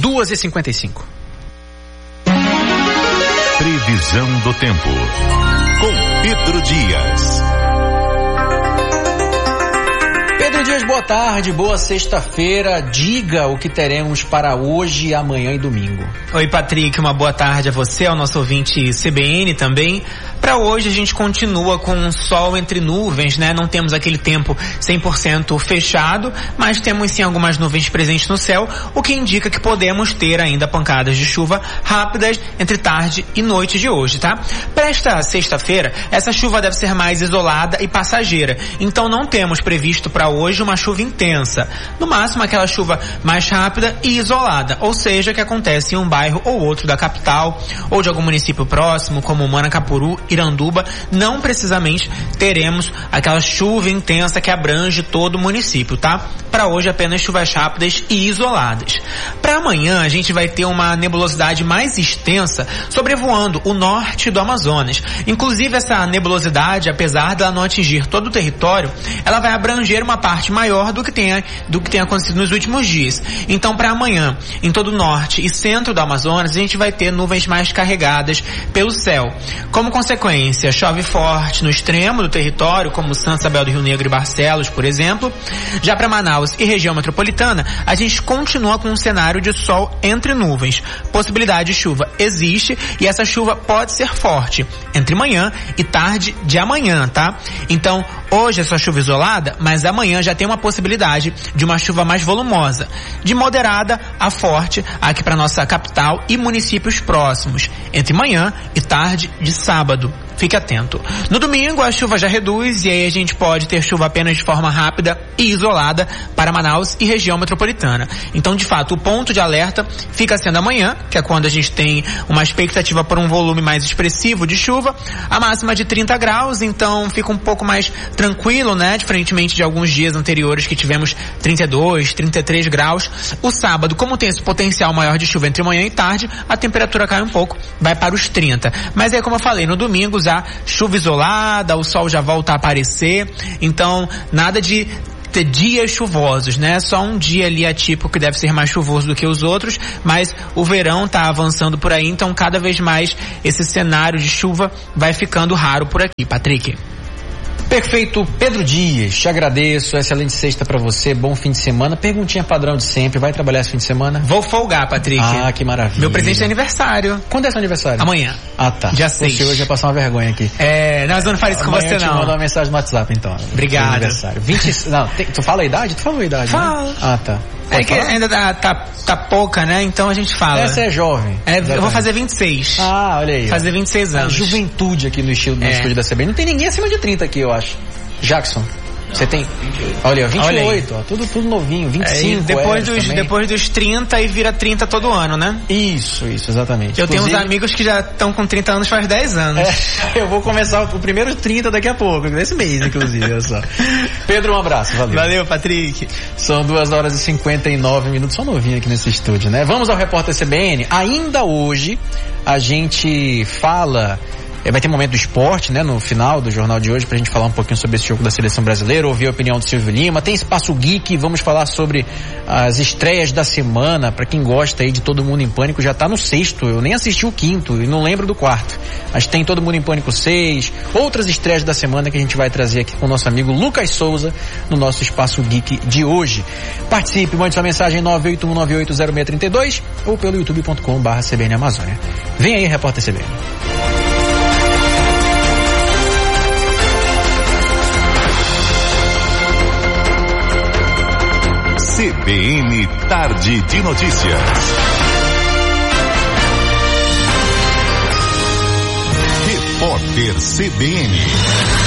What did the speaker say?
2h55. Previsão do tempo, com Pedro Dias. Pedro Dias, boa tarde, boa sexta-feira. Diga o que teremos para hoje, amanhã e domingo. Oi, Patrick, uma boa tarde a você, ao nosso ouvinte CBN também. Para hoje a gente continua com sol entre nuvens, né? Não temos aquele tempo 100% fechado, mas temos sim algumas nuvens presentes no céu, o que indica que podemos ter ainda pancadas de chuva rápidas entre tarde e noite de hoje, tá? Para esta sexta-feira, essa chuva deve ser mais isolada e passageira, então não temos previsto para hoje uma chuva intensa. No máximo aquela chuva mais rápida e isolada, ou seja, que acontece em um bairro ou outro da capital, ou de algum município próximo, como Manacapuru, Iranduba. Não precisamente teremos aquela chuva intensa que abrange todo o município, tá? Para hoje apenas chuvas rápidas e isoladas. Para amanhã a gente vai ter uma nebulosidade mais extensa sobrevoando o norte do Amazonas. Inclusive essa nebulosidade, apesar dela não atingir todo o território, ela vai abranger uma parte maior do que tem acontecido nos últimos dias. Então para amanhã, em todo o norte e centro do Amazonas, a gente vai ter nuvens mais carregadas pelo céu. Como consequência, chove forte no extremo do território, como Santa Isabel do Rio Negro e Barcelos, por exemplo. Já para Manaus e região metropolitana, a gente continua com um cenário de sol entre nuvens. Possibilidade de chuva existe e essa chuva pode ser forte entre manhã e tarde de amanhã, tá? Então, hoje é só chuva isolada, mas amanhã já tem uma possibilidade de uma chuva mais volumosa, de moderada a forte aqui para nossa capital e municípios próximos, entre manhã e tarde de sábado. Fique atento. No domingo a chuva já reduz e aí a gente pode ter chuva apenas de forma rápida e isolada para Manaus e região metropolitana. Então, de fato, o ponto de alerta fica sendo amanhã, que é quando a gente tem uma expectativa por um volume mais expressivo de chuva, a máxima de 30 graus, então fica um pouco mais tranquilo, né? Diferentemente de alguns dias anteriores que tivemos 32, 33 graus. O sábado, como tem esse potencial maior de chuva entre manhã e tarde, a temperatura cai um pouco, vai para os 30. Mas aí, como eu falei, no domingo já chuva isolada, o sol já volta a aparecer, então nada de ter dias chuvosos, né? Só um dia ali atípico que deve ser mais chuvoso do que os outros, mas o verão tá avançando por aí, então cada vez mais esse cenário de chuva vai ficando raro por aqui, Patrick. Perfeito, Pedro Dias, te agradeço, excelente sexta pra você, bom fim de semana. Perguntinha padrão de sempre, vai trabalhar esse fim de semana? Vou folgar, Patrick. Ah, que maravilha. Meu presente é aniversário. Quando é seu aniversário? Amanhã. Ah, tá. Dia 6. Você hoje vai passar uma vergonha aqui. Nós não faz isso com você, não. Eu te mando uma mensagem no WhatsApp, então. Obrigado. Aniversário. Tu fala a idade? Tu falou a idade, Fala. Né? Ah, tá. É que ainda tá pouca, né? Então a gente fala. Essa é jovem. Eu vou fazer 26. Ah, olha aí. Fazer 26 anos. A juventude aqui no estilo do estúdio da CBN. Não tem ninguém acima de 30 aqui, eu acho. Jackson, você tem... 28. Olha, 28, ó, tudo novinho, 25. Depois dos 30 e vira 30 todo ano, né? Isso, exatamente. Eu tenho uns amigos que já estão com 30 anos faz 10 anos. Eu vou começar o primeiro 30 daqui a pouco, nesse mês, inclusive, olha só. Pedro, um abraço, valeu. Valeu, Patrick. São 2h59, só novinho aqui nesse estúdio, né? Vamos ao repórter CBN. Ainda hoje, a gente fala... Vai ter momento do esporte, né, no final do jornal de hoje, pra gente falar um pouquinho sobre esse jogo da seleção brasileira, ouvir a opinião do Silvio Lima. Tem Espaço Geek, vamos falar sobre as estreias da semana, pra quem gosta aí de Todo Mundo em Pânico, já tá no 6º, eu nem assisti o 5º e não lembro do 4º. Mas tem Todo Mundo em Pânico 6, outras estreias da semana que a gente vai trazer aqui com o nosso amigo Lucas Souza, no nosso Espaço Geek de hoje. Participe, mande sua mensagem 981980632 ou pelo youtube.com/CBN Amazônia. Vem aí, repórter CBN. CBN Tarde de Notícias. Repórter CBN.